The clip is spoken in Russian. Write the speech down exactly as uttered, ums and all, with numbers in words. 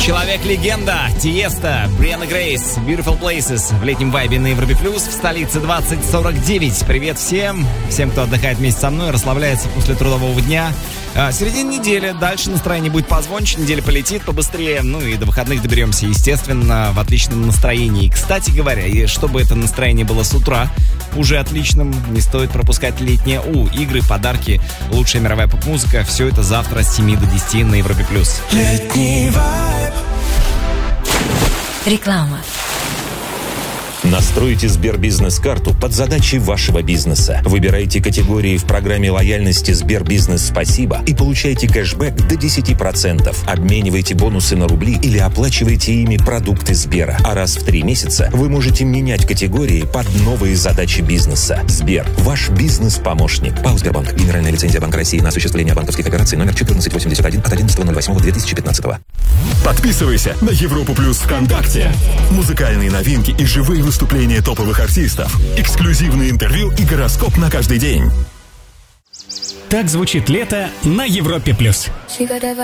Человек-легенда, Тиеста, Брианна Грейс, Beautiful Places в летнем вайбе на Европе Плюс в столице двадцать сорок девять. Привет всем, всем, кто отдыхает вместе со мной, расслабляется после трудового дня. А, середина недели, дальше настроение будет позвонче, неделя полетит побыстрее, ну и до выходных доберемся, естественно, в отличном настроении. Кстати говоря, и чтобы это настроение было с утра уже отличным, не стоит пропускать летнее У, игры, подарки, лучшая мировая поп-музыка, все это завтра с семи до десяти на Европе Плюс. Летний вайб. Реклама. Настройте Сбербизнес-карту под задачи вашего бизнеса. Выбирайте категории в программе лояльности Сбербизнес Спасибо и получайте кэшбэк до десять процентов. Обменивайте бонусы на рубли или оплачивайте ими продукты Сбера. А раз в три месяца вы можете менять категории под новые задачи бизнеса. Сбер – ваш бизнес-помощник. ПАО «Сбербанк». Генеральная лицензия Банка России на осуществление банковских операций номер четырнадцать восемьдесят один от одиннадцатого ноль восьмого две тысячи пятнадцатого. Подписывайся на Европу Плюс ВКонтакте. Музыкальные новинки и живые выступления топовых артистов, эксклюзивные интервью и гороскоп на каждый день. Так звучит лето на Европе Плюс.